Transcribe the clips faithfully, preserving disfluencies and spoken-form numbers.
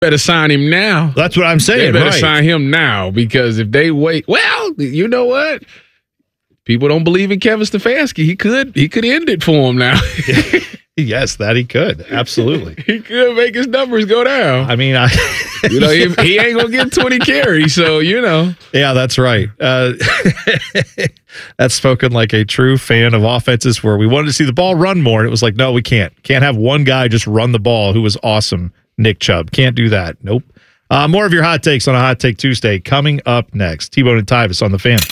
better sign him now. That's what I'm saying. They better right. sign him now because if they wait, well, you know what? People don't believe in Kevin Stefanski. He could he could end it for him now. Yes, that he could. Absolutely. He could make his numbers go down. I mean, I, you know, he, he ain't going to get twenty carries, so, you know. Yeah, that's right. Uh, that's spoken like a true fan of offenses where we wanted to see the ball run more. And it was like, no, we can't. Can't have one guy just run the ball who was awesome, Nick Chubb. Can't do that. Nope. Uh, more of your hot takes on a Hot Take Tuesday coming up next. T-Bone and Tyvis on the Fan.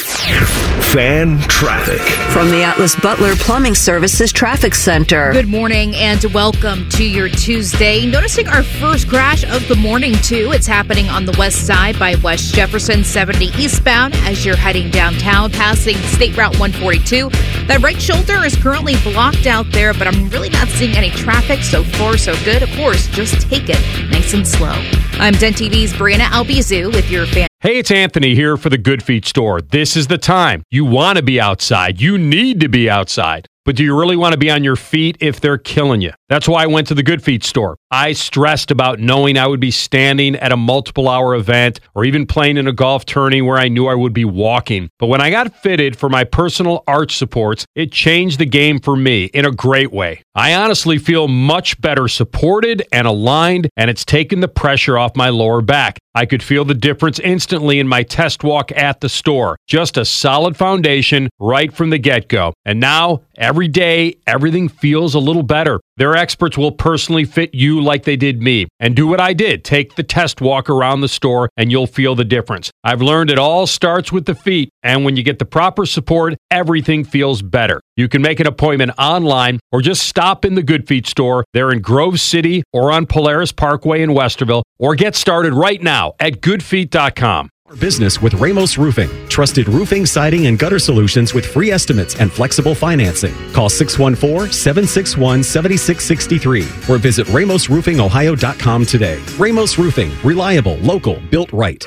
Fan traffic from the Atlas Butler Plumbing Services Traffic Center. Good morning and welcome to your Tuesday. Noticing our first crash of the morning, too. It's happening on the west side by West Jefferson seventy eastbound as you're heading downtown, passing State Route one forty-two. That right shoulder is currently blocked out there, but I'm really not seeing any traffic. So far, so good. Of course, just take it nice and slow. I'm Den T V's Brianna Albizu with your fan. Hey, it's Anthony here for the Good Feet store. This is the time. You want to be outside. You need to be outside. But do you really want to be on your feet if they're killing you? That's why I went to the Good Feet store. I stressed about knowing I would be standing at a multiple hour event or even playing in a golf tourney where I knew I would be walking. But when I got fitted for my personal arch supports, it changed the game for me in a great way. I honestly feel much better supported and aligned, and it's taken the pressure off my lower back. I could feel the difference instantly in my test walk at the store. Just a solid foundation right from the get-go. And now, every day, everything feels a little better. Their experts will personally fit you like they did me. And do what I did. Take the test walk around the store and you'll feel the difference. I've learned it all starts with the feet. And when you get the proper support, everything feels better. You can make an appointment online or just stop in the Good Feet store. They're in Grove City or on Polaris Parkway in Westerville. Or get started right now at good feet dot com. Business with Ramos Roofing. Trusted roofing, siding, and gutter solutions with free estimates and flexible financing. Call six one four, seven six one, seven six six three or visit ramos roofing ohio dot com today. Ramos Roofing. Reliable, local, built right.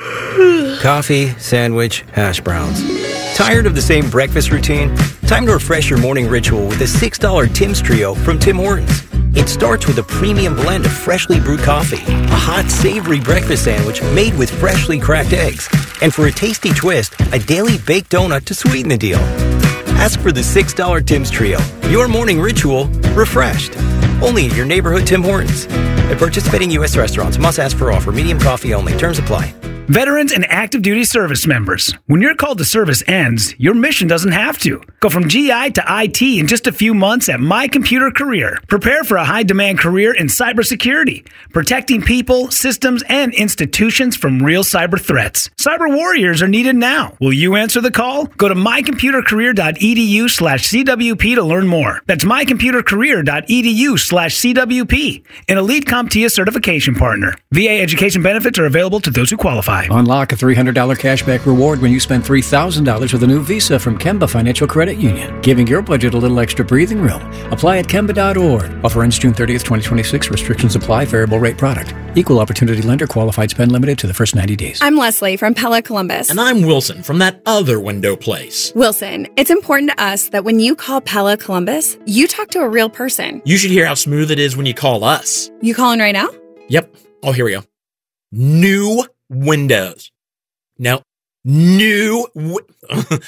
Coffee, sandwich, hash browns. Tired of the same breakfast routine? Time to refresh your morning ritual with a six dollar Tim's Trio from Tim Hortons. It starts with a premium blend of freshly brewed coffee, a hot, savory breakfast sandwich made with freshly cracked eggs, and for a tasty twist, a daily baked donut to sweeten the deal. Ask for the six dollar Tim's Trio. Your morning ritual refreshed. Only at your neighborhood Tim Hortons. At participating U S restaurants, must ask for offer. Medium coffee only. Terms apply. Veterans and active duty service members. When your call to service ends, your mission doesn't have to. Go from G I to I T in just a few months at My Computer Career. Prepare for a high-demand career in cybersecurity, protecting people, systems, and institutions from real cyber threats. Cyber warriors are needed now. Will you answer the call? Go to my computer career dot e d u slash c w p to learn more. That's my computer career dot e d u slash c w p, an elite CompTIA certification partner. V A education benefits are available to those who qualify. Unlock a three hundred dollars cashback reward when you spend three thousand dollars with a new Visa from Kemba Financial Credit Union, giving your budget a little extra breathing room. Apply at kemba dot org. Offer ends June thirtieth, twenty twenty-six. Restrictions apply. Variable rate product. Equal opportunity lender. Qualified spend limited to the first ninety days. I'm Leslie from Pella Columbus. And I'm Wilson from that other window place. Wilson, it's important to us that when you call Pella Columbus, you talk to a real person. You should hear how smooth it is when you call us. You calling right now? Yep. Oh, here we go. New windows. No. New, w-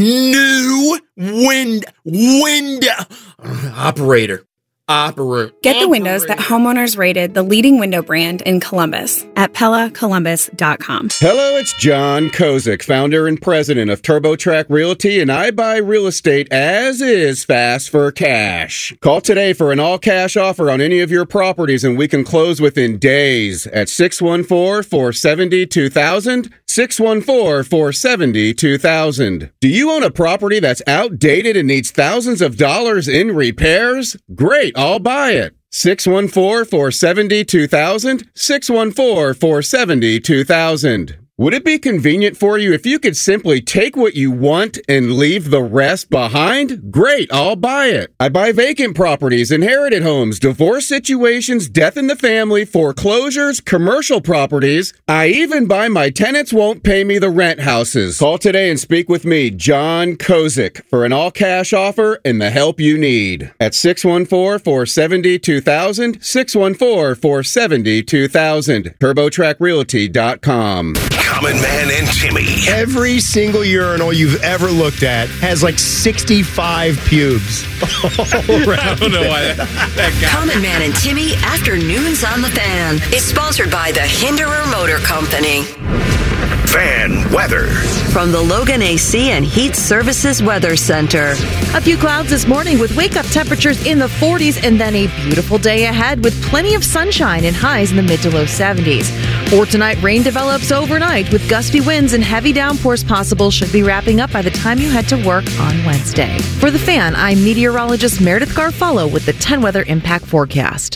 new wind, window operator. Operator. Get the windows that homeowners rated the leading window brand in Columbus at pella columbus dot com. Hello, it's John Kozik, founder and president of TurboTrack Realty, and I buy real estate as is fast for cash. Call today for an all-cash offer on any of your properties, and we can close within days at six one four, four seven zero, two thousand, six one four, four seven zero, two thousand. Do you own a property that's outdated and needs thousands of dollars in repairs? Great, I'll buy it. six one four, four seven zero, two thousand, six one four, four seven zero, two thousand. Would it be convenient for you if you could simply take what you want and leave the rest behind? Great, I'll buy it. I buy vacant properties, inherited homes, divorce situations, death in the family, foreclosures, commercial properties. I even buy my tenants won't pay me the rent houses. Call today and speak with me, John Kozik, for an all-cash offer and the help you need. At six one four, four seven zero, two thousand, six one four, four seven zero, two thousand, turbo track realty dot com. Common Man and Timmy. Every single urinal you've ever looked at has like sixty-five pubes all around. I don't know why that, that guy. Common Man and Timmy Afternoons on the Fan is sponsored by the Hinderer Motor Company. Fan weather. From the Logan A C and Heat Services Weather Center. A few clouds this morning with wake-up temperatures in the forties and then a beautiful day ahead with plenty of sunshine and highs in the mid to low seventies. For tonight, rain develops overnight with gusty winds and heavy downpours possible. Should be wrapping up by the time you head to work on Wednesday. For The Fan, I'm meteorologist Meredith Garfalo with the ten Weather Impact Forecast.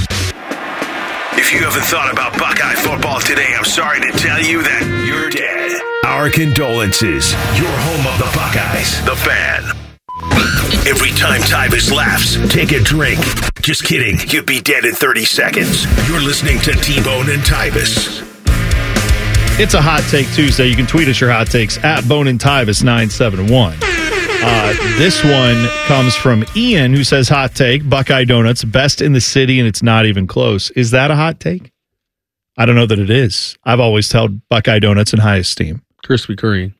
If you haven't thought about Buckeye football today, I'm sorry to tell you that you're dead. Our condolences. You're home of the Buckeyes. The Fan. Every time Tyvus laughs, take a drink. Just kidding. You'd be dead in thirty seconds. You're listening to T-Bone and Tyvus. It's a Hot Take Tuesday. You can tweet us your hot takes at Bone and Tyvus nine seven one. Uh, this one comes from Ian, who says, hot take, Buckeye Donuts, best in the city, and it's not even close. Is that a hot take? I don't know that it is. I've always held Buckeye Donuts in high esteem. Krispy Kreme.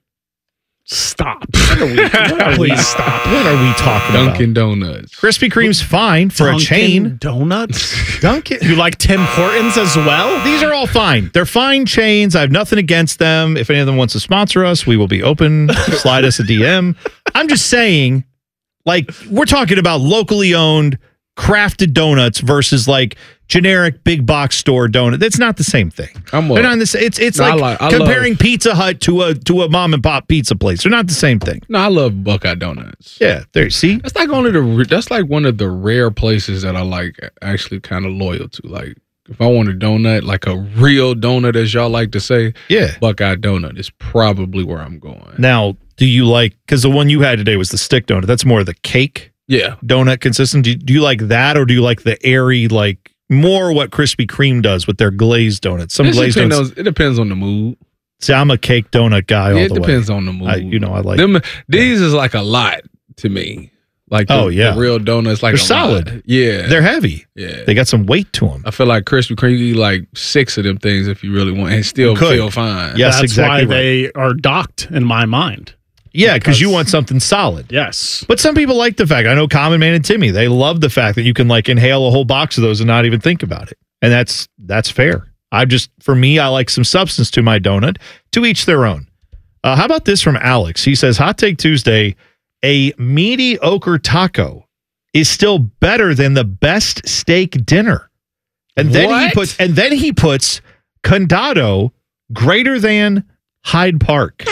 Stop. What are we, what are we, stop. What are we talking Dunkin' about? Donuts. Krispy Kreme's fine for Dunkin' a chain. Donuts? Dunkin'. You like Tim Hortons as well? These are all fine. They're fine chains. I have nothing against them. If any of them wants to sponsor us, we will be open. Slide us a D M. I'm just saying, like, we're talking about locally owned, crafted donuts versus like generic big box store donut. That's not the same thing. I'm They're not the same. It's it's No, I like, like- I comparing love- Pizza Hut to a to a mom and pop pizza place. They're not the same thing. No, I love Buckeye Donuts. Yeah, there. See, That's like only the that's like one of the rare places that I like actually kind of loyal to. Like if I want a donut, like a real donut, as y'all like to say, yeah. Buckeye Donut is probably where I'm going. Now, do you like, because the one you had today was the stick donut. That's more of the cake Yeah, donut consistent. Do you, do you like that, or do you like the airy, like more what Krispy Kreme does with their glazed donuts? Some it glazed depends, donuts. on, it depends on the mood. See, I'm a cake donut guy all Yeah, it the way. depends on the mood. I, you know, I like them. These is like a lot to me. Like the, Oh, yeah. the real donuts, like They're a solid. lot. Yeah, They're heavy. Yeah, They got some weight to them. I feel like Krispy Kreme, you eat like six of them things if you really want, and still You could. feel fine. Yes, That's exactly why right. they are docked in my mind. Yeah, because you Because- want something solid. Yes. But some people like the fact, I know Common Man and Timmy, they love the fact that you can like inhale a whole box of those and not even think about it. And that's that's fair. I just, for me, I like some substance to my donut. To each their own. Uh, how about this from Alex? He says, Hot Take Tuesday, a mediocre taco is still better than the best steak dinner. And then he What? puts and then he puts Condado greater than Hyde Park.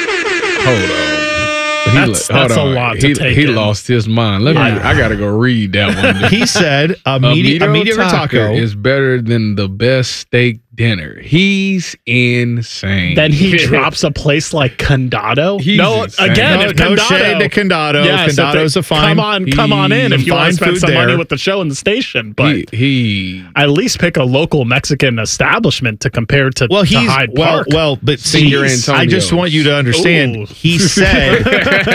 Hold on. He That's- lo- hold that's a on. lot to he, take He in. lost his mind. Let me. Yeah. I gotta go read that one. He said a, medi- a mediocre taco is better than the best steak dinner. He's insane. Then he drops a place like Condado. He's no, insane. again, No- if no Condado, shade to Condado. Yes, if Condado's they- a fine- Come on, come on in he's if you some want to fine spend food some there. money with the show and the station. But he, he at least pick a local Mexican establishment to compare to, Well, to he's Hyde well, Park. well, but see, Senior I Antonio's. just want you to understand. Ooh. He said,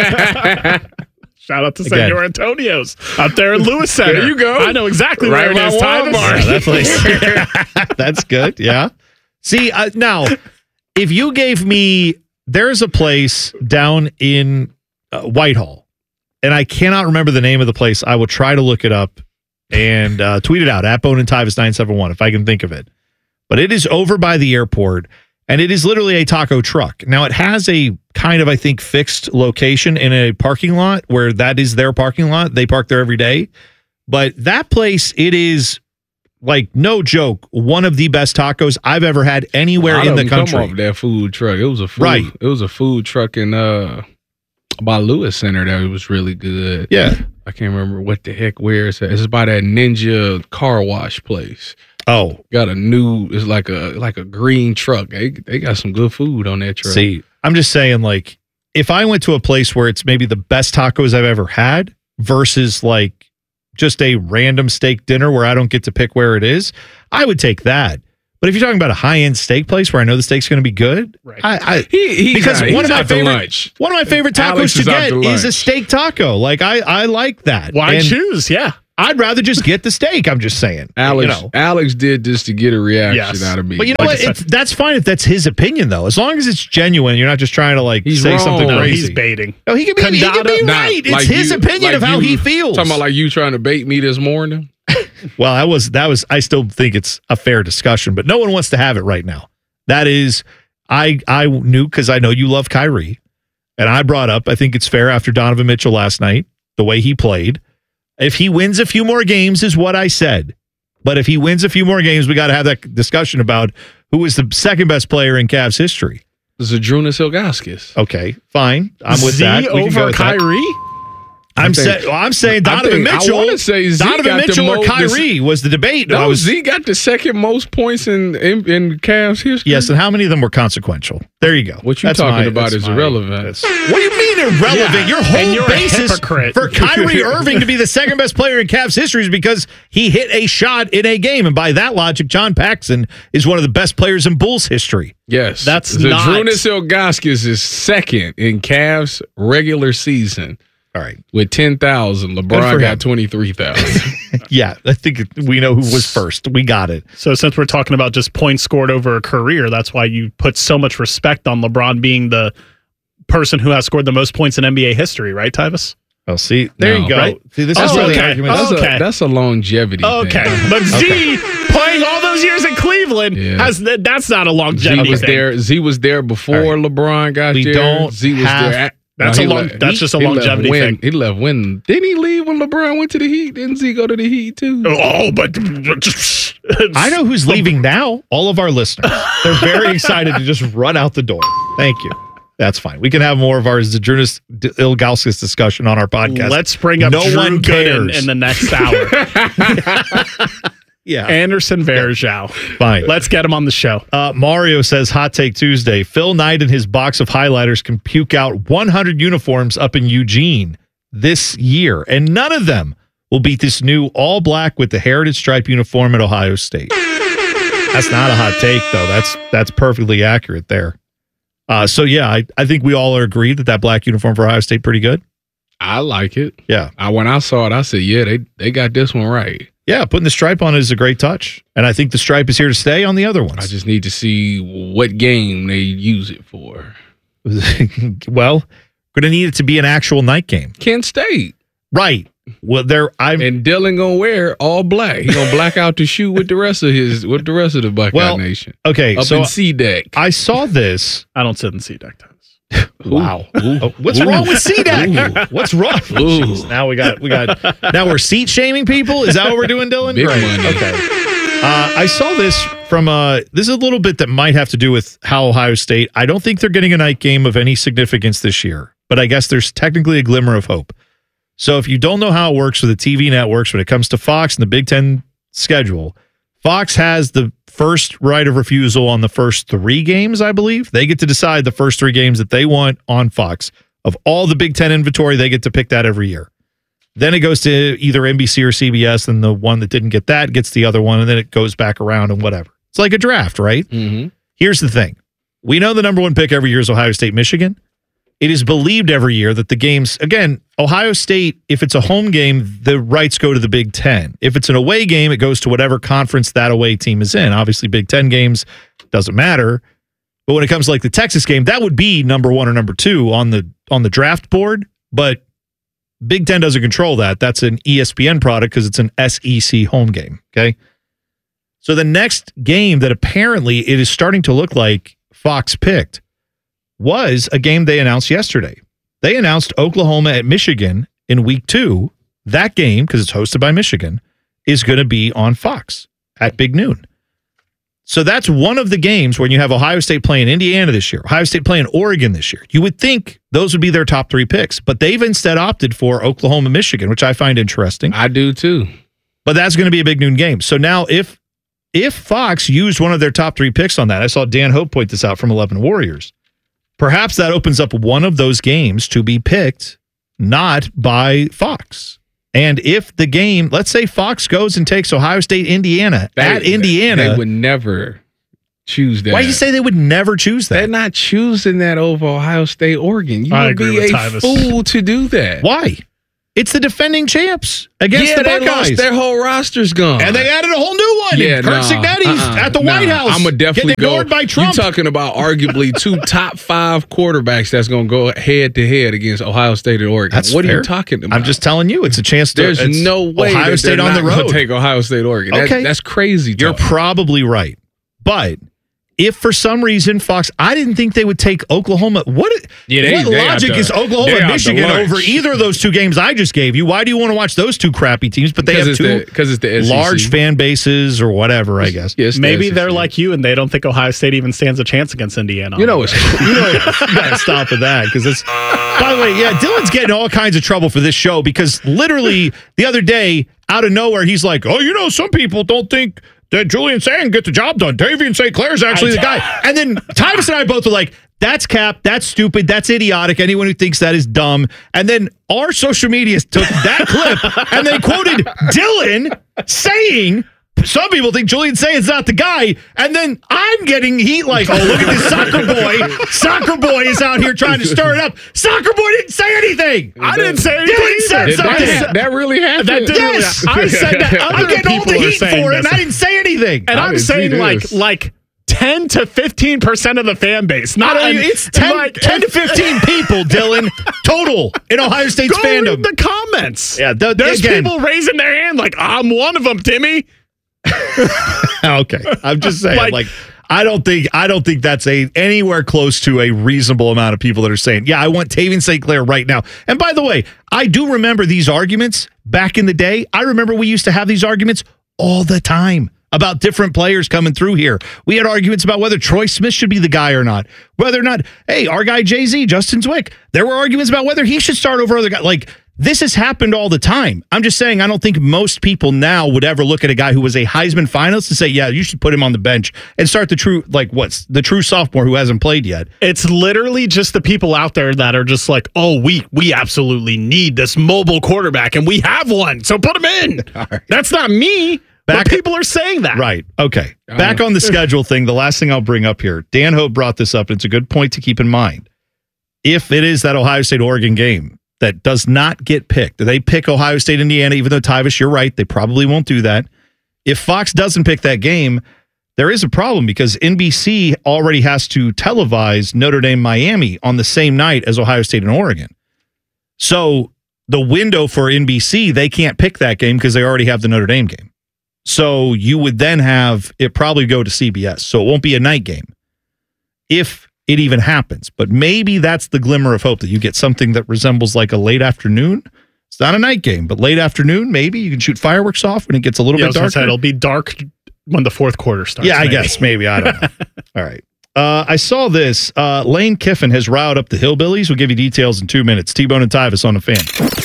Shout out to Again. Senor Antonio's up there in Lewis Center. There you go. I know exactly Right where it by is. Tyvus. Walmart. Yeah, that place. That's good. Yeah. See, uh, now, if you gave me, there's a place down in uh, Whitehall, and I cannot remember the name of the place. I will try to look it up and uh, tweet it out at Bone and Tyvus nine seven one if I can think of it. But it is over by the airport, and it is literally a taco truck. Now, it has a kind of, I think, fixed location in a parking lot where that is their parking lot. They park there every day. But that place, it is, like, no joke, one of the best tacos I've ever had anywhere A lot in of the them come country. off that food truck. It was a food, Right. It was a food truck in uh by Lewis Center that was really good. Yeah. I can't remember what the heck where it's at. It's by that Ninja car wash place. Oh, got a new. It's like a like a green truck. They they got some good food on that truck. See, I'm just saying, like, if I went to a place where it's maybe the best tacos I've ever had versus like just a random steak dinner where I don't get to pick where it is, I would take that. But if you're talking about a high-end steak place where I know the steak's going to be good, right? I, I he, he's because out, one of he's my out to favorite lunch. one of my favorite tacos Alex to is out get to is a lunch. steak taco. Like I, I like that. Why And choose? Yeah. I'd rather just get the steak. I'm just saying. Alex, you know. Alex did this to get a reaction Yes. out of me. But you know what? It's, that's fine if that's his opinion, though. As long as it's genuine, you're not just trying to like He's say wrong. something No, crazy. He's baiting. No, he can be, he can be Not right. It's like his you- opinion like of how you- he feels. Talking about like you trying to bait me this morning. Well, I was that was I still think it's a fair discussion, but no one wants to have it right now. That is, I I knew because I know you love Kyrie, and I brought up I think it's fair after Donovan Mitchell last night, the way he played. If he wins a few more games, is what I said. But if he wins a few more games, we got to have that discussion about who is the second best player in Cavs history. Zadrunas Ilgauskas. Okay, fine. I'm with Z that. We can go over with that. Kyrie? I'm, I think- say, well, I'm saying I Donovan think- I Mitchell. wanna say Z Donovan got the Mitchell or mo- Kyrie was the debate. No, I was, Z got the second most points in in, in Cavs history. yes, and how many of them were consequential? There you go. What you That's talking my- about that's is my- irrelevant. that's- What do you mean irrelevant? Yeah, Your and whole you're a basis hypocrite. for Kyrie Irving to be the second best player in Cavs history is because he hit a shot in a game, and by that logic, John Paxson is one of the best players in Bulls history. Yes, That's Zadrunas not- Ilgauskas is second in Cavs regular season. All right, with ten thousand, Good LeBron for got him. twenty three thousand. Yeah, I think we know who was first. We got it. So since we're talking about just points scored over a career, that's why you put so much respect on LeBron being the person who has scored the most points in N B A history, right, Tyvus? Oh, see, there No. you go. Right? See, this Oh, is where the okay. argument. That's, Okay. a, that's a longevity. Okay, thing. but Z playing all those years in Cleveland Yeah. has that's not a Z longevity was thing. there. Z was there before LeBron got We there. don't Z was have- there. That's he a long- left- that's he- just a he left longevity when- thing. He left when? Didn't he leave when LeBron went to the Heat? Didn't Z go to the Heat too? Oh, but I know who's leaving now. All of our listeners. They're very excited to just run out the door. Thank you. That's fine. We can have more of our Zadrunas Ilgauskas discussion on our podcast. Let's bring up no Drew one Gooden cares. in the next hour. Yeah. Anderson Varejao. Fine. Let's get him on the show. Uh, Mario says, Hot Take Tuesday. Phil Knight and his box of highlighters can puke out one hundred uniforms up in Eugene this year, and none of them will beat this new all black with the heritage stripe uniform at Ohio State. That's not a hot take, though. That's that's perfectly accurate there. Uh, so, yeah, I, I think we all are agreed that that black uniform for Ohio State pretty good. I like it. Yeah. I, when I saw it, I said, yeah, they they got this one right. Yeah, putting the stripe on it is a great touch. And I think the stripe is here to stay on the other ones. I just need to see what game they use it for. Well, going to need it to be an actual night game. Kent State. Right. Well, there I'm And Dylan gonna wear all black. He gonna black out the shoe with the rest of his with the rest of the Buckeye Well, Nation. okay, Up so in C deck. I saw this. I don't sit in C-Deck times. Wow. Oh, what's Ooh. wrong with C DAC? What's wrong? Ooh. Jeez, now we got we got now we're seat shaming people. Is that what we're doing, Dylan? Big Great. money. Okay. Uh, I saw this from uh this is a little bit that might have to do with how Ohio State. I don't think they're getting a night game of any significance this year, but I guess there's technically a glimmer of hope. So if you don't know how it works with the T V networks when it comes to Fox and the Big Ten schedule, Fox has the first right of refusal on the first three games, I believe. They get to decide the first three games that they want on Fox. Of all the Big Ten inventory, they get to pick that every year. Then it goes to either N B C or C B S, and the one that didn't get that gets the other one, and then it goes back around and whatever. It's like a draft, right? Mm-hmm. Here's the thing. We know the number one pick every year is Ohio State, Michigan. It is believed every year that the games, again, Ohio State, if it's a home game, the rights go to the Big Ten. If it's an away game, it goes to whatever conference that away team is in. Obviously, Big Ten games doesn't matter. But when it comes to like the Texas game, that would be number one or number two on the on the draft board. But Big Ten doesn't control that. That's an E S P N product because it's an S E C home game. Okay. So the next game that apparently it is starting to look like Fox picked was a game they announced yesterday. They announced Oklahoma at Michigan in week two. That game, because it's hosted by Michigan, is going to be on Fox at big noon. So that's one of the games when you have Ohio State playing Indiana this year, Ohio State playing Oregon this year. You would think those would be their top three picks, but they've instead opted for Oklahoma, Michigan, which I find interesting. I do too. But that's going to be a big noon game. So now if if Fox used one of their top three picks on that, I saw Dan Hope point this out from eleven Warriors, perhaps that opens up one of those games to be picked not by Fox. And if the game, let's say Fox goes and takes Ohio State, Indiana, They- at Indiana. They would never choose that. Why do you say they would never choose that? They're not choosing that over Ohio State, Oregon. You I would agree be with a Tyvus. fool to do that. Why? It's the defending champs against yeah, the they Buckeyes. lost. Their whole roster's gone. And they added a whole new one. Yeah, and Kurt nah, Cignetti's uh-uh, at the nah. White House. I'm gonna definitely getting ignored go. by Trump. You talking about arguably two top five quarterbacks that's going to go head to head against Ohio State and Oregon. That's what fair. are you talking about? I'm just telling you, it's a chance to. There's it's no way Ohio that State they're on not the gonna road. take Ohio State, Oregon. That- Okay. that's crazy. You're talk. probably right, but if for some reason Fox, I didn't think they would take Oklahoma. What? Yeah, they- what they logic out the- is Oklahoma they and out the Michigan lunch. over either of those two games I just gave you? Why do you want to watch those two crappy teams? But they Because have it's two the- 'cause it's the S E C. large fan bases or whatever. I guess. Yes, Maybe they're like you and they don't think Ohio State even stands a chance against Indiana. You know, it's, you know, you gotta stop with that because it's. By the way, yeah, Dylan's getting all kinds of trouble for this show because literally the other day, out of nowhere, he's like, "Oh, you know, some people don't think that Julian Saint can get the job done. Davian Saint Clair's actually the guy." And then Tyvus and I both were like, "That's cap. That's stupid. That's idiotic. Anyone who thinks that is dumb." And then our social media took that clip and they quoted Dylan saying, "Some people think Julian Saint's not the guy," and then I'm getting heat like, "Oh, look at this soccer boy! Soccer boy is out here trying to stir it up." Soccer boy didn't say anything. I didn't say anything Dylan said either. something. That, that really happened. That didn't really- Yes, I said that other I'm getting all people the are heat saying for it, and this. I didn't say anything. And I I'm didn't see saying like this. like ten to fifteen percent of the fan base. Not I mean, and- it's and, ten, like, ten to fifteen people, Dylan, total in Ohio State's Go fandom. read the comments. Yeah, the- there's again- people raising their hand like I'm one of them, Timmy. Okay, I'm just saying, like, Like- I don't think I don't think that's a anywhere close to a reasonable amount of people that are saying, "Yeah, I want Tavian Saint Clair right now." And by the way, I do remember these arguments back in the day. I remember we used to have these arguments all the time about different players coming through here. We had arguments about whether Troy Smith should be the guy or not, whether or not, hey, our guy Jay-Z, Justin Zwick. There were arguments about whether he should start over other guys. Like, this has happened all the time. I'm just saying, I don't think most people now would ever look at a guy who was a Heisman finalist and say, yeah, you should put him on the bench and start the true, like, what's the true sophomore who hasn't played yet. It's literally just the people out there that are just like, oh, we we absolutely need this mobile quarterback, and we have one, so put him in. Right. That's not me. Back- But people are saying that. Right. Okay. Back on the schedule thing, the last thing I'll bring up here. Dan Hope brought this up, and it's a good point to keep in mind. If it is that Ohio State-Oregon game that does not get picked, they pick Ohio State-Indiana, even though, Tyvus, you're right, they probably won't do that. If Fox doesn't pick that game, there is a problem because N B C already has to televise Notre Dame-Miami on the same night as Ohio State and Oregon. So the window for N B C, they can't pick that game because they already have the Notre Dame game. So you would then have it probably go to C B S. So it won't be a night game if it even happens. But maybe that's the glimmer of hope that you get something that resembles like a late afternoon. It's not a night game, but late afternoon, maybe you can shoot fireworks off when it gets a little Yeah, I bit was gonna darker. say, it'll be dark when the fourth quarter starts. Yeah, I maybe. guess. Maybe. I don't know. All right. Uh, I saw this. Uh, Lane Kiffin has riled up the Hillbillies. We'll give you details in two minutes. T-Bone and Tyvus on the Fan.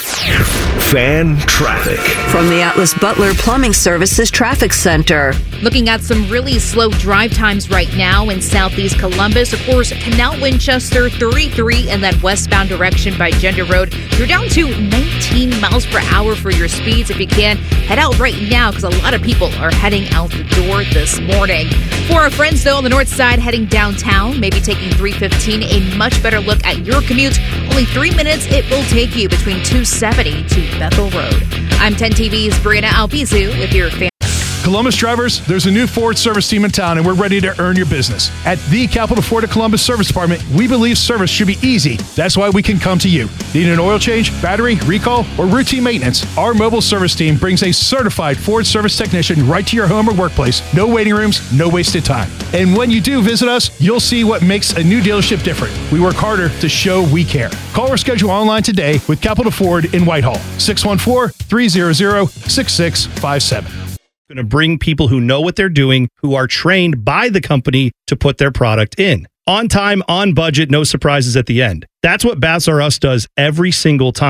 Fan traffic. From the Atlas Butler Plumbing Services Traffic Center. Looking at some really slow drive times right now in southeast Columbus. Of course, Canal Winchester thirty-three in that westbound direction by Gender Road. You're down to nineteen miles per hour for your speeds. If you can, head out right now because a lot of people are heading out the door this morning. For our friends, though, on the north side heading downtown, maybe taking three fifteen, a much better look at your commute. Only three minutes it will take you between two seventy to Bethel Road. I'm ten T V's Brianna Albizu with your fan. Columbus drivers, there's a new Ford service team in town, and we're ready to earn your business. At the Capital Ford of Columbus Service Department, we believe service should be easy. That's why we can come to you. Need an oil change, battery, recall, or routine maintenance? Our mobile service team brings a certified Ford service technician right to your home or workplace. No waiting rooms, no wasted time. And when you do visit us, you'll see what makes a new dealership different. We work harder to show we care. Call or schedule online today with Capital Ford in Whitehall. six one four, three hundred, six six five seven. Going to bring people who know what they're doing, who are trained by the company to put their product in. On time, on budget, no surprises at the end. That's what Baths R Us does every single time.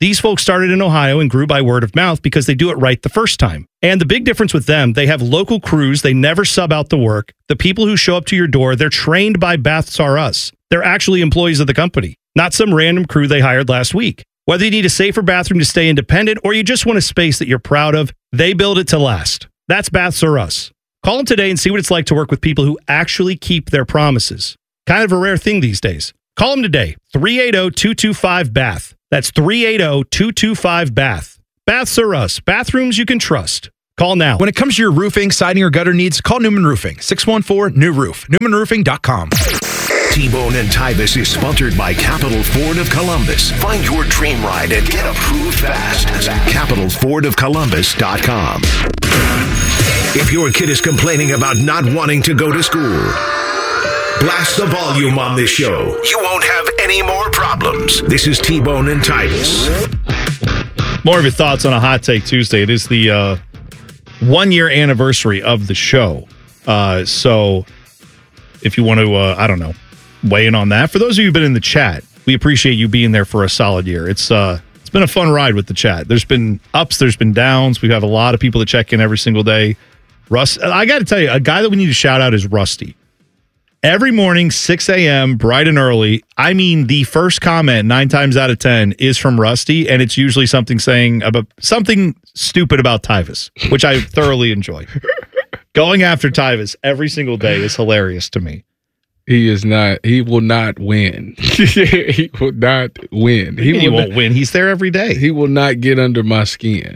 These folks started in Ohio and grew by word of mouth because they do it right the first time. And the big difference with them, they have local crews. They never sub out the work. The people who show up to your door, they're trained by Baths R Us. They're actually employees of the company, not some random crew they hired last week. Whether you need a safer bathroom to stay independent or you just want a space that you're proud of, they build it to last. That's Baths R Us. Call them today and see what it's like to work with people who actually keep their promises. Kind of a rare thing these days. Call them today, three eight zero, two two five, B A T H. That's three eight zero, two two five, B A T H. Baths R Us, bathrooms you can trust. Call now. When it comes to your roofing, siding, or gutter needs, call Newman Roofing, six one four, new roof, newman roofing dot com. T-Bone and Tyvis is sponsored by Capital Ford of Columbus. Find your dream ride and get approved fast. capital ford of columbus dot com. If your kid is complaining about not wanting to go to school, blast the volume on this show. You won't have any more problems. This is T-Bone and Titus. More of your thoughts on a Hot Take Tuesday. It is the uh, one-year anniversary of the show. Uh, so if you want to, uh, I don't know, weigh in on that. For those of you who've been in the chat, we appreciate you being there for a solid year. It's uh, it's been a fun ride with the chat. There's been ups, there's been downs. We have a lot of people that check in every single day. Russ, I got to tell you, a guy that we need to shout out is Rusty. Every morning, six a.m., bright and early. I mean, the first comment, nine times out of ten, is from Rusty, and it's usually something saying about something stupid about Tyvis, which I thoroughly enjoy. Going after Tyvis every single day is hilarious to me. He is not. He will not win. He will not win. He, he will won't not, win. He's there every day. He will not get under my skin.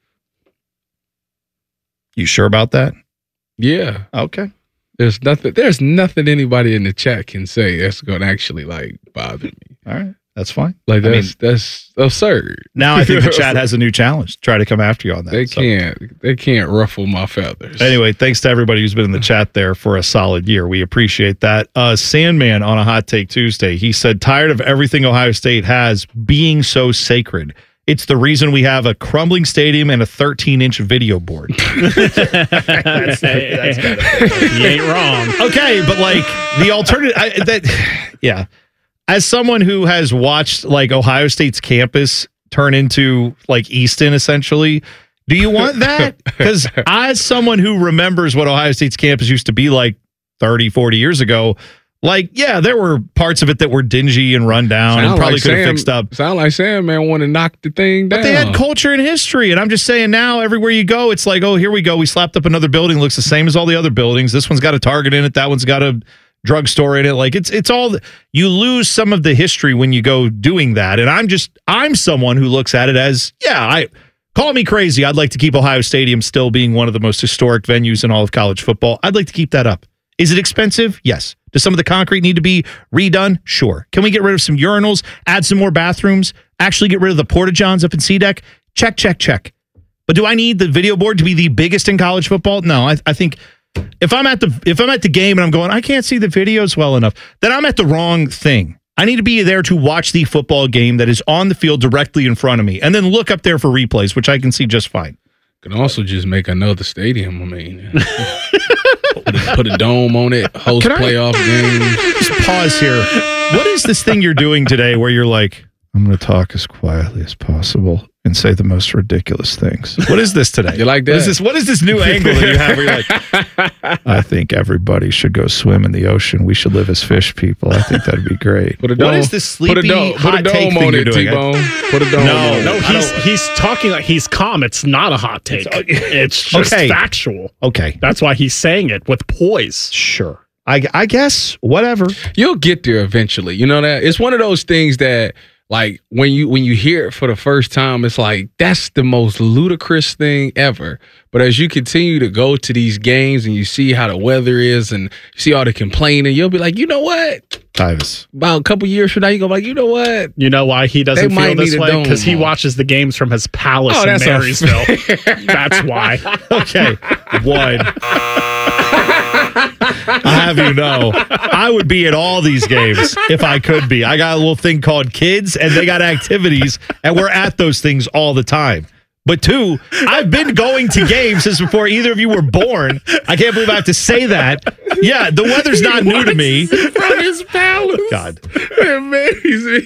You sure about that? Yeah. Okay. There's nothing. There's nothing anybody in the chat can say that's going to actually like bother me. All right, that's fine. Like that's I mean, that's absurd. Now I think the chat has a new challenge. Try to come after you on that. They so. can't. They can't ruffle my feathers. Anyway, thanks to everybody who's been in the chat there for a solid year. We appreciate that. Uh, Sandman on a Hot Take Tuesday. He said, "Tired of everything Ohio State has being so sacred. It's the reason we have a crumbling stadium and a thirteen-inch video board." that's, that's you ain't wrong. Okay, but like the alternative, I, that yeah. As someone who has watched like Ohio State's campus turn into like Easton, essentially, do you want that? Because as someone who remembers what Ohio State's campus used to be like thirty, forty years ago, like, yeah, there were parts of it that were dingy and run down sound and probably like could have fixed up. Sound like Sandman want to knock the thing down. But they had culture and history. And I'm just saying now, everywhere you go, it's like, oh, here we go. We slapped up another building. Looks the same as all the other buildings. This one's got a Target in it. That one's got a drugstore in it. Like, it's it's all, you lose some of the history when you go doing that. And I'm just, I'm someone who looks at it as, yeah, I call me crazy. I'd like to keep Ohio Stadium still being one of the most historic venues in all of college football. I'd like to keep that up. Is it expensive? Yes. Does some of the concrete need to be redone? Sure. Can we get rid of some urinals, add some more bathrooms, actually get rid of the porta-johns up in C-Deck? Check, check, check. But do I need the video board to be the biggest in college football? No, I, I think if I'm at the if I'm at the game and I'm going, I can't see the videos well enough, then I'm at the wrong thing. I need to be there to watch the football game that is on the field directly in front of me and then look up there for replays, which I can see just fine. Can also just make another stadium. I mean, put, a, put a dome on it, host Can playoff I, games. Just pause here. What is this thing you're doing today where you're like, I'm going to talk as quietly as possible and say the most ridiculous things? What is this today? You like that? What is this, what is this new angle that you have where you're like, I think everybody should go swim in the ocean. We should live as fish people. I think that'd be great. Put a dome, what is this sleepy put a dome, hot put a dome take on thing it, you're doing? T-Bone. Put a dome no, on it. No, he's he's talking like he's calm. It's not a hot take. It's, it's just okay. factual. Okay. That's why he's saying it with poise. Sure. I, I guess, whatever. You'll get there eventually. You know that? It's one of those things that, like, when you when you hear it for the first time, it's like, that's the most ludicrous thing ever. But as you continue to go to these games and you see how the weather is and you see all the complaining, you'll be like, you know what? Tyvis. About a couple years from now, you go like, you know what? You know why he doesn't They feel might this need a way? dome Because he on. watches the games from his palace Oh, in that's a- Marysville. That's why. Okay. One. I have you know, I would be at all these games if I could be. I got a little thing called kids, and they got activities, and we're at those things all the time. But two, I've been going to games since before either of you were born. I can't believe I have to say that. Yeah, the weather's not new to me. From his palace. God. Amazing.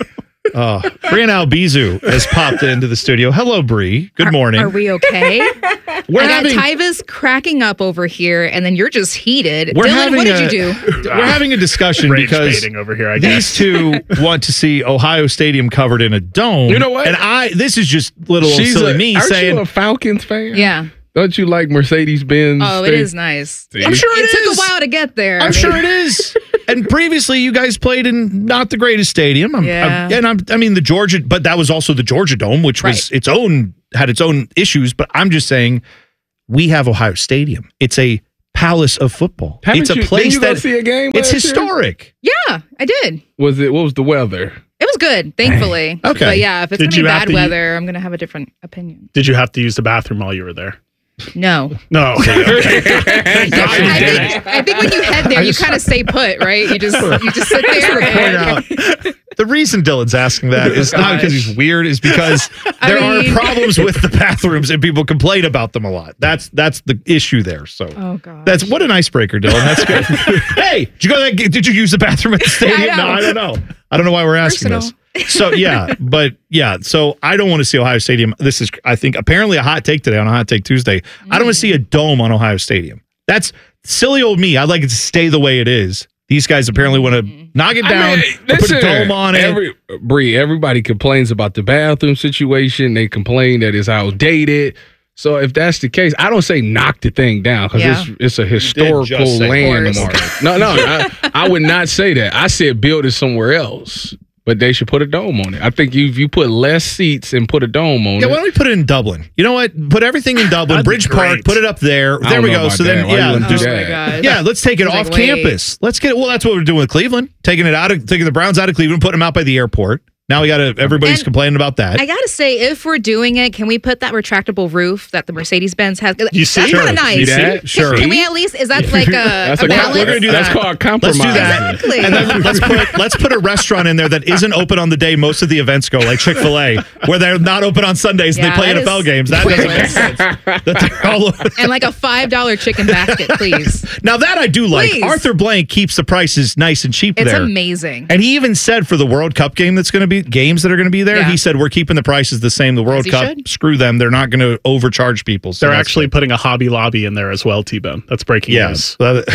Oh, Brian Albizu has popped into the studio. Hello, Bree. Good morning. Are we okay? We're I got having- Tyvis cracking up over here, and then you're just heated. We're Dylan, having what did a- you do? We're having a discussion Rage because baiting over here, I these guess. two want to see Ohio Stadium covered in a dome. You know what? And I, this is just little She's silly a, me aren't saying, you a Falcons fan? Yeah. Don't you like Mercedes-Benz? Oh, it is nice. See? I'm sure it, It took is. a while to get there. I'm sure it is. And previously, you guys played in not the greatest stadium. I'm, Yeah. I'm, and I'm, I mean, the Georgia, but that was also the Georgia Dome, which was Right. its own, had its own issues. But I'm just saying, we have Ohio Stadium. It's a palace of football. Haven't it's a you- place didn't you go that see a game it's last year? historic. Yeah, I did. Was it? What was the weather? It was good, thankfully. Okay. But yeah, if it's Did going to you be have bad to u- weather, I'm going to have a different opinion. Did you have to use the bathroom while you were there? No. No. Okay, okay. Thank God you I didn't. think, I think when you head there, I you just- kind of stay put, right? You just you just sit there. Point and- out, the reason Dylan's asking that is not because he's weird, is because I there mean- are problems with the bathrooms and people complain about them a lot. That's that's the issue there. So Oh god. that's what an icebreaker, Dylan. That's good. Hey, did you go? That, did you use the bathroom at the stadium? I No, know. I don't know. I don't know why we're asking Personal. this. So yeah, but yeah, so I don't want to see Ohio Stadium. This is, I think, apparently a hot take today on a Hot Take Tuesday. I don't want to see a dome on Ohio Stadium. That's silly old me. I'd like it to stay the way it is. These guys apparently want to knock it down, I mean, or put a listen, dome on it. Every, Bree, everybody complains about the bathroom situation. They complain that it's outdated. So if that's the case, I don't say knock the thing down because Yeah. it's it's a historical just say- landmark. No, no, I, I would not say that. I said build it somewhere else, but they should put a dome on it. I think you, if you put less seats and put a dome on Yeah, it. why don't we put it in Dublin? You know what? Put everything in Dublin, That'd be Bridge Park, great. put it up there. I There don't we know go. about So then, that. Why you yeah, wouldn't do Oh my that? god. yeah, let's take it It's off like, wait. campus. Let's get it. Well, that's what we're doing with Cleveland, taking it out of taking the Browns out of Cleveland, putting them out by the airport. Now we got to. Everybody's And complaining about that. I gotta say, if we're doing it, can we put that retractable roof that the Mercedes Benz has? You see? That's Sure. kind of See nice. that? Can, Sure. can we at least? Is that like a, That's a a, balance? we're gonna do that's that. called compromise. Let's do that. Exactly. And then let's put let's put a restaurant in there that isn't open on the day most of the events go, like Chick-fil-A, where they're not open on Sundays and Yeah, they play that N F L is games. That doesn't make pointless. sense. That they're all over. And like a five dollar chicken basket, please. Now that I do like. Please. Arthur Blank keeps the prices nice and cheap It's there. amazing. And he even said for the World Cup game that's going to be games that are going to be there, Yeah. he said we're keeping the prices the same. The World As he Cup, should. screw them. They're not going to overcharge people. So They're that's actually good. putting a Hobby Lobby in there as well, T-Bone. That's breaking Yeah, news.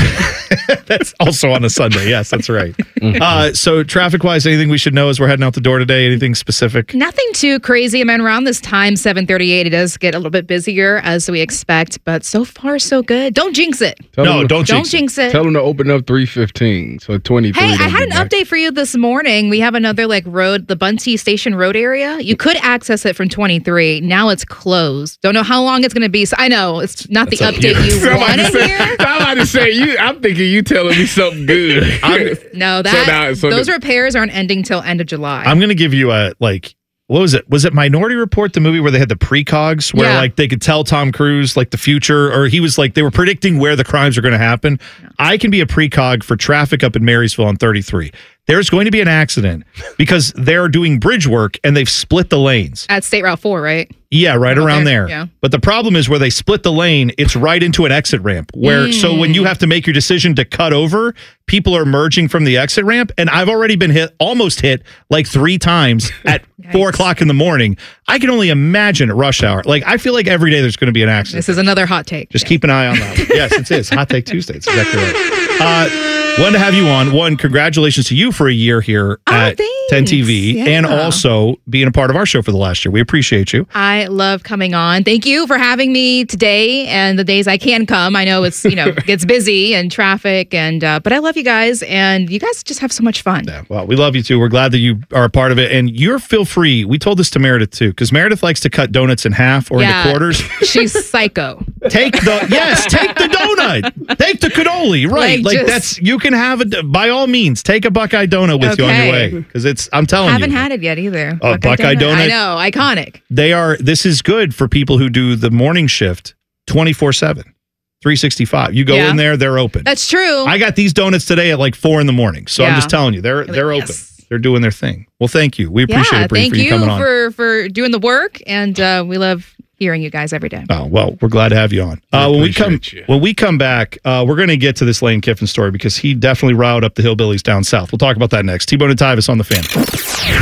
that- that's also on a Sunday. Yes, that's right. uh, so traffic wise, anything we should know as we're heading out the door today? Anything specific? Nothing too crazy. I mean, around this time, seven thirty-eight, it does get a little bit busier as we expect, but so far, so good. Don't jinx it. Tell No, them, don't Don't jinx it. jinx it. Tell them to open up three fifteen. So twenty-three. Hey, I don't had be an back. update for you this morning. We have another like road, the Bunty Station Road area. You could access it from twenty-three. Now it's closed. Don't know how long it's going to be. So I know it's not the That's update okay. you want Somebody to say- hear. Somebody say you. I'm thinking you telling me something good. No, that now- so those the- repairs aren't ending till end of July. I'm going to give you a like. What was it? Was it Minority Report, the movie where they had the precogs, where Yeah. like they could tell Tom Cruise like the future, or he was like they were predicting where the crimes are going to happen. I can be a precog for traffic up in Marysville on thirty-three. There's going to be an accident because they're doing bridge work and they've split the lanes. At State Route four, right? Yeah, right Out around there, there. yeah. But the problem is where they split the lane, it's right into an exit ramp. Where so when Mm. you have to make your decision to cut over, people are merging from the exit ramp, and I've already been hit, almost hit like three times at four o'clock in the morning. I can only imagine at rush hour. Like I feel like every day there's going to be an accident. This is another hot take. Just keep an eye on that. Yes, it is Hot Take Tuesday. It's exactly right. Uh, one to have you on. One, congratulations to you for a year here at ten T V, Yeah. and also being a part of our show for the last year. We appreciate you. I love coming on. Thank you for having me today and the days I can come. I know it's, you know, gets busy and traffic and uh, but I love you guys and you guys just have so much fun. Yeah, well, we love you too. We're glad that you are a part of it. And you're feel free. We told this to Meredith too, because Meredith likes to cut donuts in half or Yeah. into quarters. She's psycho. Take the yes, take the donut. Take the cannoli. Right. Like, Like, just- that's you can have it by all means. Take a Buckeye donut with you on your Okay. way. Because it's I'm telling Haven't you. had it yet either. Oh, Buckeye donut? I know, iconic. They are this is good for people who do the morning shift twenty-four seven, three sixty-five. You go Yeah. in there, they're open. That's true. I got these donuts today at like four in the morning. So I'm Yeah. just telling you, they're they're open. yes. They're doing their thing. Well, thank you. We appreciate yeah, it, Bree, thank for you, you coming on. for for doing the work and uh, we love hearing you guys every day. Oh, well, we're glad to have you on. Uh, when we come appreciate you. when we come back, uh, we're going to get to this Lane Kiffin story because he definitely riled up the hillbillies down south. We'll talk about that next. T-Bone and Tyvis on the Fan.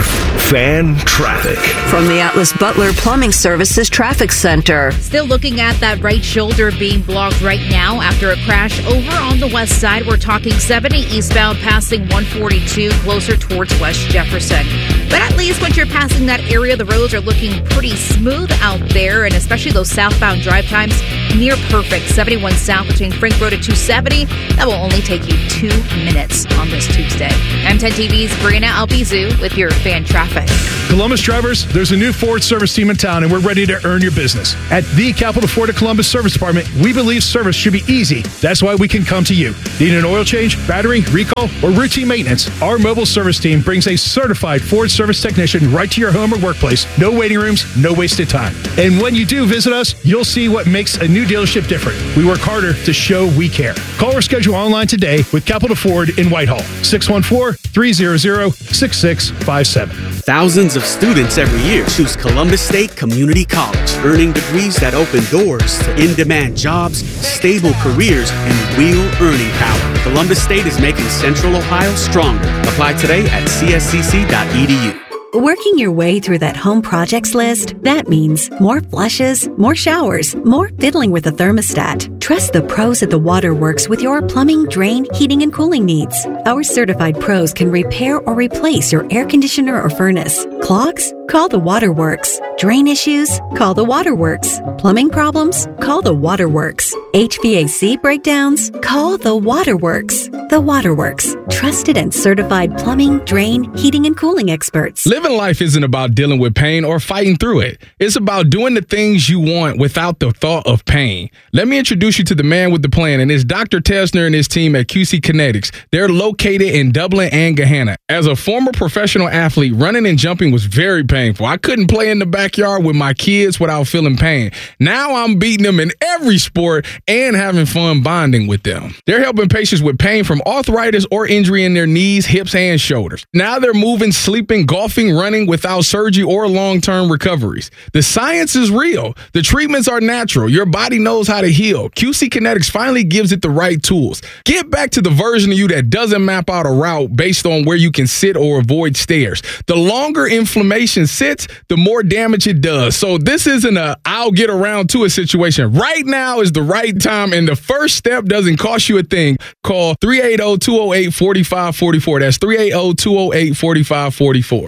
Fan traffic. From the Atlas Butler Plumbing Services Traffic Center. Still looking at that right shoulder being blocked right now after a crash over on the west side. We're talking seventy eastbound passing one forty-two closer towards West Jefferson. But at least once you're passing that area, the roads are looking pretty smooth out there, and especially those southbound drive times near perfect. seventy-one south between Frank Road and two seventy. That will only take you two minutes on this Tuesday. M ten T V's Brianna Albizu with your fan traffic. Columbus drivers, there's a new Ford service team in town, and we're ready to earn your business. At the Capital Ford of Columbus Service Department, we believe service should be easy. That's why we can come to you. Need an oil change, battery, recall, or routine maintenance? Our mobile service team brings a certified Ford service technician right to your home or workplace. No waiting rooms, no wasted time. And when you do visit us, you'll see what makes a new dealership different. We work harder to show we care. Call or schedule online today with Capital Ford in Whitehall. six one four, three hundred, six six five seven. Thousands of students every year choose Columbus State Community College, earning degrees that open doors to in-demand jobs, stable careers, and real earning power. Columbus State is making Central Ohio stronger. Apply today at c s c c dot e d u. Working your way through that home projects list, that means more flushes, more showers, more fiddling with the thermostat. Trust the pros at the Waterworks with your plumbing, drain, heating, and cooling needs. Our certified pros can repair or replace your air conditioner or furnace. Clogs? Call the Waterworks. Drain issues? Call the Waterworks. Plumbing problems? Call the Waterworks. H V A C breakdowns? Call the Waterworks. The Waterworks. Trusted and certified plumbing, drain, heating, and cooling experts. Living life isn't about dealing with pain or fighting through it. It's about doing the things you want without the thought of pain. Let me introduce you to the man with the plan, and it's Doctor Tesner and his team at Q C Kinetics. They're located in Dublin and Gahanna. As a former professional athlete, running and jumping was very painful. I couldn't play in the backyard with my kids without feeling pain. Now I'm beating them in every sport and having fun bonding with them. They're helping patients with pain from arthritis or injury in their knees, hips, and shoulders. Now they're moving, sleeping, golfing, running without surgery or long-term recoveries. The science is real. The treatments are natural. Your body knows how to heal. Q C Kinetics finally gives it the right tools. Get back to the version of you that doesn't map out a route based on where you can sit or avoid stairs. The longer inflammation sits, the more damage it does. So this isn't a I'll get around to a situation. Right now is the right time, and the first step doesn't cost you a thing. Call three eight zero, two zero eight, four five four four. That's three eight zero, two zero eight, four five four four.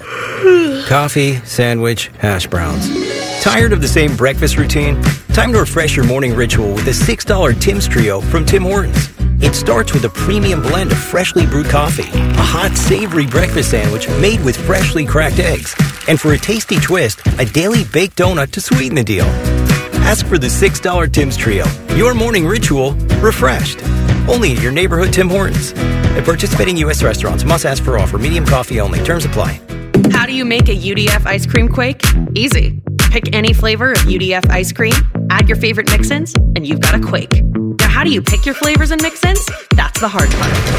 Coffee, sandwich, hash browns. Tired of the same breakfast routine? Time to refresh your morning ritual with a six dollar Tim's Trio from Tim Hortons. It starts with a premium blend of freshly brewed coffee, a hot, savory breakfast sandwich made with freshly cracked eggs, and for a tasty twist, a daily baked donut to sweeten the deal. Ask for the six dollar Tim's Trio. Your morning ritual refreshed. Only at your neighborhood Tim Hortons. At participating U S restaurants, must ask for offer. Medium coffee only. Terms apply. How do you make a U D F ice cream quake? Easy. Pick any flavor of U D F ice cream, add your favorite mix-ins, and you've got a quake. Now, how do you pick your flavors and mix-ins? That's the hard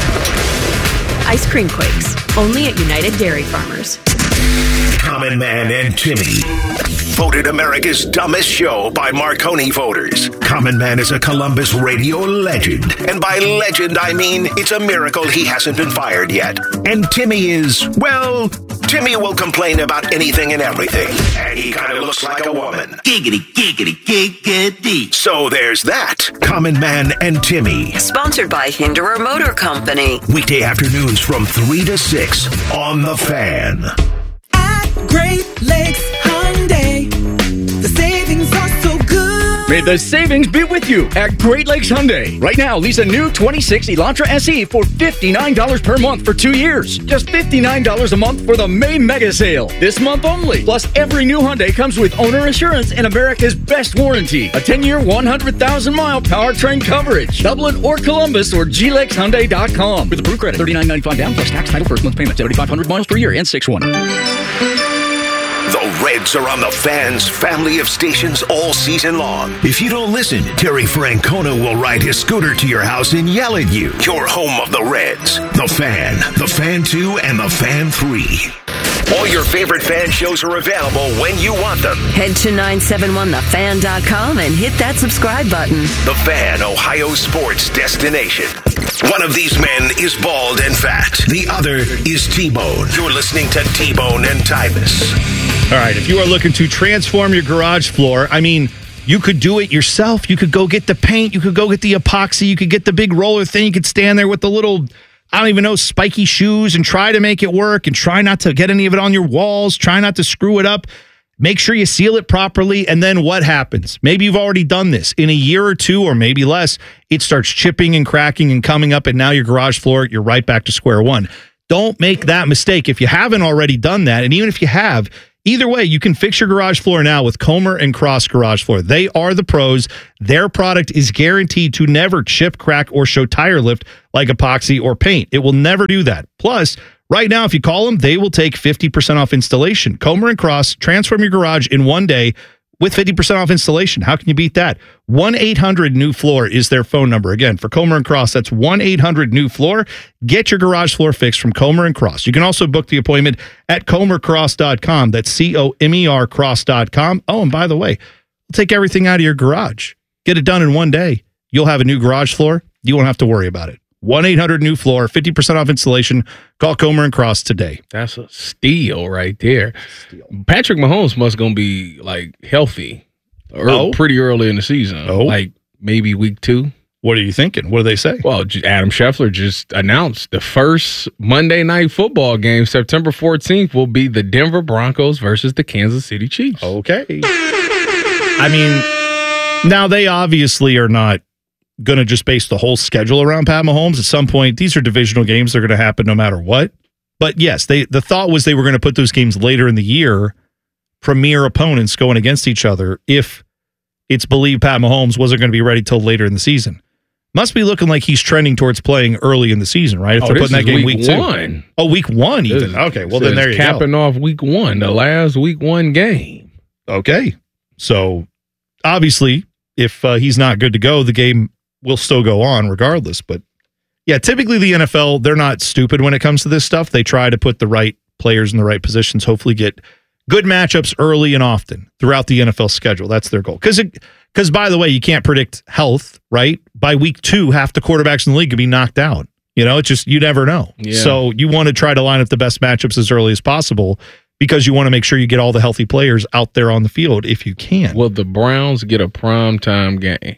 part. Ice cream quakes, only at United Dairy Farmers. Common Man and Timmy. Voted America's dumbest show by Marconi voters. Common Man is a Columbus radio legend. And by legend, I mean it's a miracle he hasn't been fired yet. And Timmy is, well, Timmy will complain about anything and everything. And he kind of looks like a woman. Giggity, giggity, giggity. So there's that. Common Man and Timmy. Sponsored by Hinderer Motor Company. Weekday afternoons from three to six on The Fan. Great Lakes Hyundai. The savings are so good. May the savings be with you at Great Lakes Hyundai. Right now, lease a new twenty-six Elantra S E for fifty-nine dollars per month for two years. Just fifty-nine dollars a month for the May mega sale. This month only. Plus, every new Hyundai comes with owner assurance and America's best warranty. A ten-year, one hundred thousand mile powertrain coverage. Dublin or Columbus or G Lex Hyundai dot com. With approved credit, thirty-nine ninety-five down plus tax, title, first month payment, seventy-five hundred miles per year and six one. The Reds are on the Fan's family of stations all season long. If you don't listen, Terry Francona will ride his scooter to your house and yell at you. Your home of the Reds. The Fan, The Fan two, and The Fan three. All your favorite Fan shows are available when you want them. Head to nine seven one the fan dot com and hit that subscribe button. The Fan, Ohio sports destination. One of these men is bald and fat. The other is T-Bone. You're listening to T-Bone and Tyvis. All right, if you are looking to transform your garage floor, I mean, you could do it yourself. You could go get the paint. You could go get the epoxy. You could get the big roller thing. You could stand there with the little, I don't even know, spiky shoes and try to make it work and try not to get any of it on your walls. Try not to screw it up. Make sure you seal it properly. And then what happens? Maybe you've already done this. In a year or two or maybe less, it starts chipping and cracking and coming up. And now your garage floor, you're right back to square one. Don't make that mistake. If you haven't already done that, and even if you have, either way, you can fix your garage floor now with Comer and Cross Garage Floor. They are the pros. Their product is guaranteed to never chip, crack, or show tire lift like epoxy or paint. It will never do that. Plus, right now, if you call them, they will take fifty percent off installation. Comer and Cross, transform your garage in one day with fifty percent off installation. How can you beat that? one eight hundred new floor is their phone number. Again, for Comer and Cross, that's one eight hundred new floor. Get your garage floor fixed from Comer and Cross. You can also book the appointment at comer cross dot com. That's C O M E R cross dot com. Oh, and by the way, we'll take everything out of your garage. Get it done in one day. You'll have a new garage floor. You won't have to worry about it. one eight hundred new floor, fifty percent off installation. Call Comer and Cross today. That's a steal right there. Steal. Patrick Mahomes must going to be like healthy or oh. pretty early in the season. Oh. Like maybe week two. What are you thinking? What do they say? Well, Adam Scheffler just announced the first Monday Night Football game, September fourteenth, will be the Denver Broncos versus the Kansas City Chiefs. Okay. I mean, now they obviously are not going to just base the whole schedule around Pat Mahomes. At some point, these are divisional games. They're going to happen no matter what. But yes, they the thought was they were going to put those games later in the year, premier opponents going against each other, if it's believed Pat Mahomes wasn't going to be ready till later in the season. Must be looking like he's trending towards playing early in the season, right? If oh, they're putting that game week, week one. two. Oh, week one even. This, okay, well then there you capping go. off week one, the last week one game. Okay. So obviously, if uh, he's not good to go, the game will still go on regardless. But yeah, typically the N F L, they're not stupid when it comes to this stuff. They try to put the right players in the right positions, hopefully get good matchups early and often throughout the N F L schedule. That's their goal. Because, because by the way, you can't predict health, right? By week two, half the quarterbacks in the league could be knocked out. You know, it's just, you never know. Yeah. So you want to try to line up the best matchups as early as possible because you want to make sure you get all the healthy players out there on the field if you can. Will the Browns get a primetime game?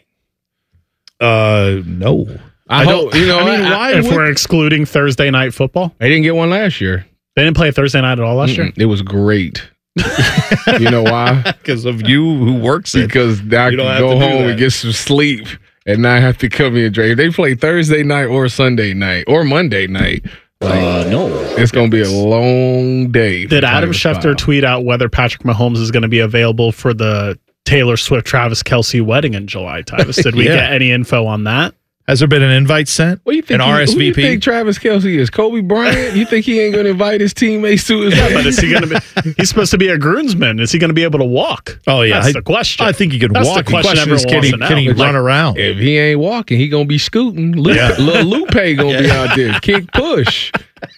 Uh, no. I, I hope, you know, I mean, I, why if would, we're excluding Thursday night football? They didn't get one last year. They didn't play Thursday night at all last Mm-mm. year? It was great. You know why? Because of you who works it. Because I can go home and get some sleep and not have to come here and drink. If they play Thursday night or Sunday night or Monday night, like, uh, no, it's going to be a long day. Did Adam Schefter tweet out whether Patrick Mahomes is going to be available for the Taylor Swift Travis Kelce wedding in July, Tyvis? Did we yeah. get any info on that? Has there been an invite sent? What do you think? An he, R S V P? Who do you think Travis Kelce is? Kobe Bryant? You think he ain't going to invite his teammates to his yeah, but is he going to be? He's supposed to be a groomsman. Is he going to be able to walk? Oh yeah, that's I, the question. I think he can that's walk. The question, the question is, can he, can he run like, around? If he ain't walking, he gonna be scooting. Lupe, Yeah. Little Lupe gonna Yeah. be out there, kick push.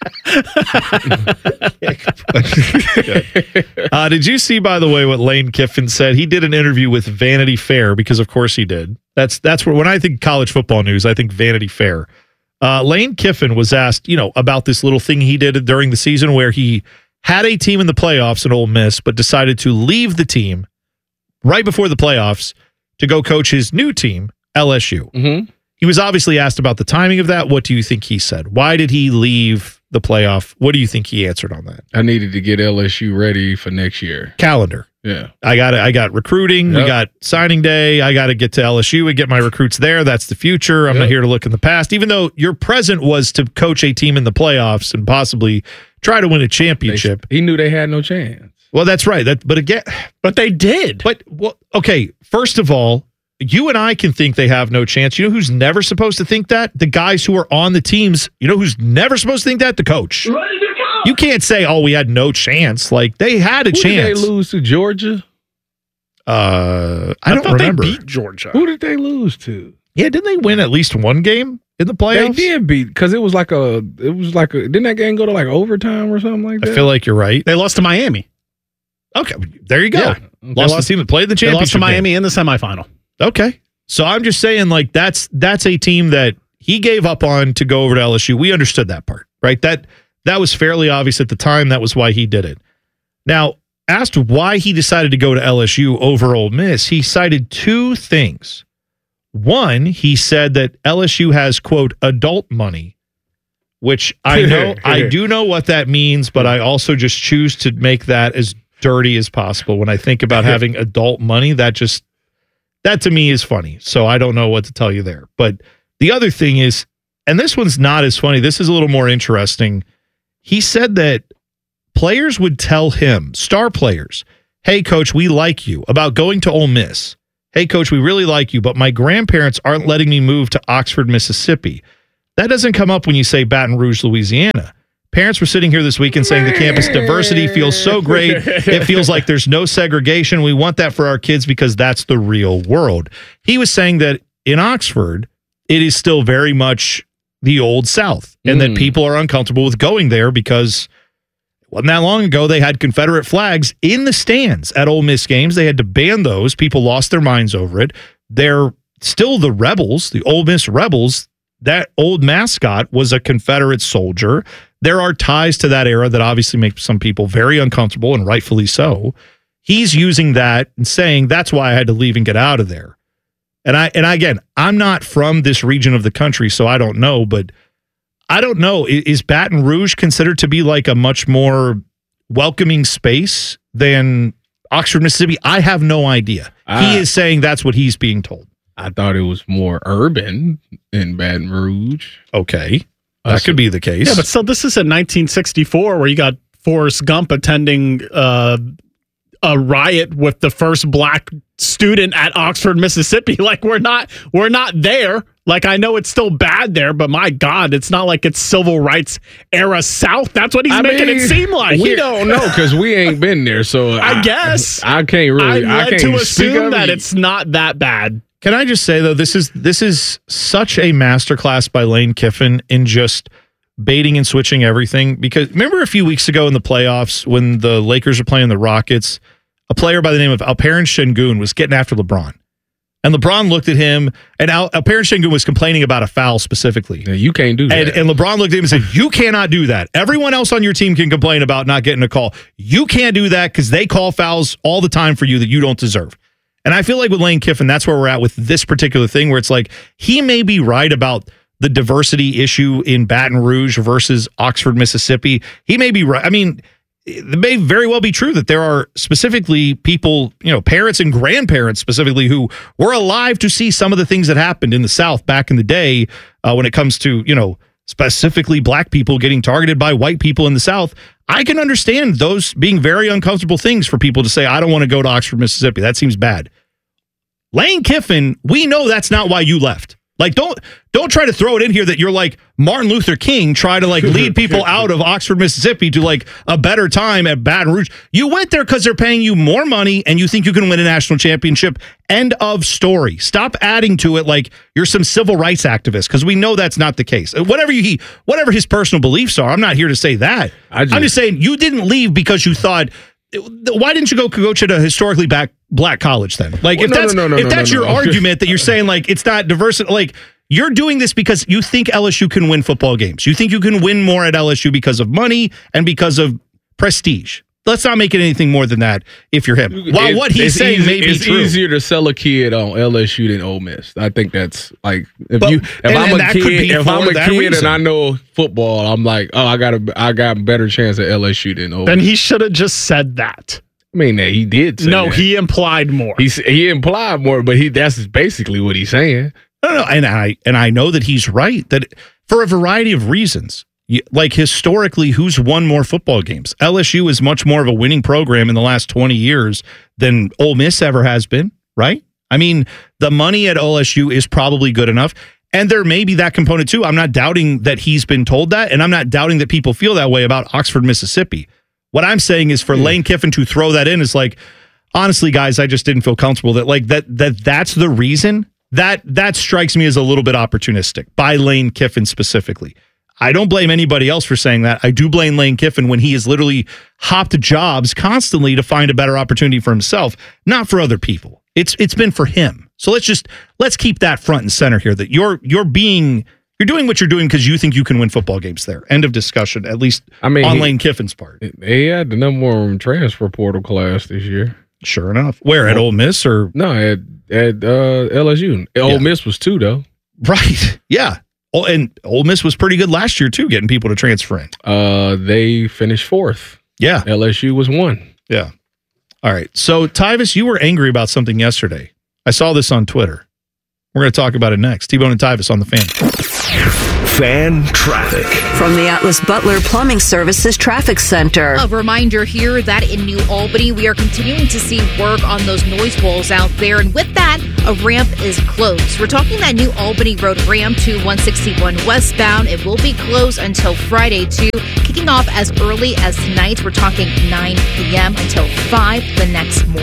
uh, did you see, by the way, what Lane Kiffin said? He did an interview with Vanity Fair because, of course, he did. That's that's where when I think college football news, I think Vanity Fair. Uh, Lane Kiffin was asked, you know, about this little thing he did during the season where he had a team in the playoffs in Ole Miss, but decided to leave the team right before the playoffs to go coach his new team, L S U. Mm-hmm. He was obviously asked about the timing of that. What do you think he said? Why did he leave the playoff? What do you think he answered on that? I needed to get L S U ready for next year. Calendar. Yeah. I got I got recruiting. Yep. We got signing day. I got to get to L S U and get my recruits there. That's the future. I'm Yep. not here to look in the past. Even though your present was to coach a team in the playoffs and possibly try to win a championship. They, he knew they had no chance. Well, that's right. That, but again, but they did. But well, okay. First of all, you and I can think they have no chance. You know who's never supposed to think that? The guys who are on the teams. You know who's never supposed to think that? The coach. You can't say, "Oh, we had no chance." Like they had a Who chance. Did they lose to Georgia? Uh, I, I don't thought remember. They beat Georgia. Who did they lose to? Yeah, didn't they win at least one game in the playoffs? They did beat because it was like a. It was like a. Didn't that game go to like overtime or something like that? I feel like you're right. They lost to Miami. Okay, there you go. Yeah. Lost, lost the team that played the They championship. lost to Miami game. in the semifinal. Okay, so I'm just saying, like that's that's a team that he gave up on to go over to L S U. We understood that part, right? That that was fairly obvious at the time. That was why he did it. Now, asked why he decided to go to L S U over Ole Miss, he cited two things. One, he said that L S U has, quote, adult money, which I know, I do know what that means, but I also just choose to make that as dirty as possible. When I think about having adult money, that just, that to me is funny. So I don't know what to tell you there. But the other thing is, and this one's not as funny, this is a little more interesting. He said that players would tell him, star players, hey, coach, we like you, about going to Ole Miss. Hey, coach, we really like you, but my grandparents aren't letting me move to Oxford, Mississippi. That doesn't come up when you say Baton Rouge, Louisiana. Parents were sitting here this weekend saying the campus diversity feels so great. It feels like there's no segregation. We want that for our kids because that's the real world. He was saying that in Oxford, it is still very much the old South and mm. that people are uncomfortable with going there because it wasn't that long ago they had Confederate flags in the stands at Ole Miss games. They had to ban those. People lost their minds over it. They're still the Rebels, the Ole Miss Rebels. That old mascot was a Confederate soldier. There are ties to that era that obviously make some people very uncomfortable, and rightfully so. He's using that and saying that's why I had to leave and get out of there. And I and again, I'm not from this region of the country, so I don't know, but I don't know. Is Baton Rouge considered to be like a much more welcoming space than Oxford, Mississippi? I have no idea. Uh, he is saying that's what he's being told. I thought it was more urban in Baton Rouge. Okay. That uh, could be the case. Yeah, but so this is in nineteen sixty-four where you got Forrest Gump attending uh, a riot with the first black student at Oxford, Mississippi. Like we're not we're not there. Like I know it's still bad there, but my God, it's not like it's civil rights era South. That's what he's I making mean, it seem like. We don't know because we ain't been there. So I, I guess I, I can't really. I'm I led can't to assume that it. it's not that bad. Can I just say, though, this is this is such a masterclass by Lane Kiffin in just baiting and switching everything. Because remember a few weeks ago in the playoffs when the Lakers were playing the Rockets, a player by the name of Alperen Sengun was getting after LeBron. And LeBron looked at him, and Al- Alperen Sengun was complaining about a foul specifically. Yeah, you can't do that. And, and LeBron looked at him and said, you cannot do that. Everyone else on your team can complain about not getting a call. You can't do that because they call fouls all the time for you that you don't deserve. And I feel like with Lane Kiffin, that's where we're at with this particular thing, where it's like he may be right about the diversity issue in Baton Rouge versus Oxford, Mississippi. He may be right. I mean, it may very well be true that there are specifically people, you know, parents and grandparents specifically who were alive to see some of the things that happened in the South back in the day uh, when it comes to, you know, specifically black people getting targeted by white people in the South. I can understand those being very uncomfortable things for people to say, I don't want to go to Oxford, Mississippi. That seems bad. Lane Kiffin, we know that's not why you left. Like, don't don't try to throw it in here that you're like Martin Luther King, try to like lead people out of Oxford, Mississippi to like a better time at Baton Rouge. You went there because they're paying you more money and you think you can win a national championship. End of story. Stop adding to it like you're some civil rights activist, because we know that's not the case. Whatever he, whatever his personal beliefs are, I'm not here to say that. I just, I'm just saying you didn't leave because you thought, why didn't you go coach at a historically back black college then? Like, well, if no, that's no, no, no, if that's no, no, your no. argument that you're saying like it's not diverse, like you're doing this because you think L S U can win football games. You think you can win more at L S U because of money and because of prestige. Let's not make it anything more than that if you're him. While it, what he's saying easy, may be it's true. It's easier to sell a kid on L S U than Ole Miss. I think that's like if but, you if and, I'm and a kid if I'm a kid reason. and I know football, I'm like, oh, I got a I got a better chance at L S U than Ole Miss. Then he should have just said that. I mean, he did say No, that. he implied more. He he implied more, but he that's basically what he's saying. No, no, and I and I know that he's right, that for a variety of reasons. Like historically, who's won more football games? L S U is much more of a winning program in the last twenty years than Ole Miss ever has been, right? I mean, the money at L S U is probably good enough. And there may be that component too. I'm not doubting that he's been told that, and I'm not doubting that people feel that way about Oxford, Mississippi. What I'm saying is for mm. Lane Kiffin to throw that in is like, honestly, guys, I just didn't feel comfortable that like that that that's the reason. That that strikes me as a little bit opportunistic by Lane Kiffin specifically. I don't blame anybody else for saying that. I do blame Lane Kiffin when he has literally hopped jobs constantly to find a better opportunity for himself, not for other people. It's it's been for him. So let's just let's keep that front and center here. That you're you're being You're doing what you're doing because you think you can win football games there. End of discussion, at least I mean, on he- Lane Kiffin's part. He had the number one transfer portal class this year. Sure enough. Where, at Ole Miss or? No, at, at uh, L S U. Ole Miss was two, though. Right. Yeah. Oh, and Ole Miss was pretty good last year, too, getting people to transfer in. Uh, they finished fourth. Yeah. L S U was one. Yeah. All right. So, Tyvis, you were angry about something yesterday. I saw this on Twitter. We're going to talk about it next. T-Bone and Tyvis on the Fan. Fan traffic. From the Atlas Butler Plumbing Services Traffic Center. A reminder here that in New Albany, we are continuing to see work on those noise walls out there. And with that, a ramp is closed. We're talking that New Albany Road ramp to one sixty-one westbound. It will be closed until Friday, too. Kicking off as early as tonight. We're talking nine p.m. until five the next morning.